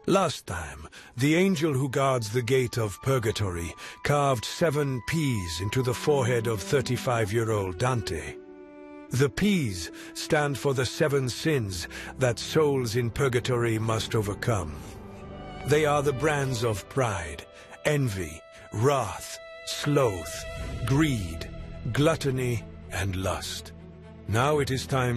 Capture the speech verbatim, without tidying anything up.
Last time, the angel who guards the gate of purgatory carved seven P's into the forehead of thirty-five-year-old Dante. The P's stand for the seven sins that souls in purgatory must overcome. They are the brands of pride, envy, wrath, sloth, greed, gluttony, and lust. Now it is time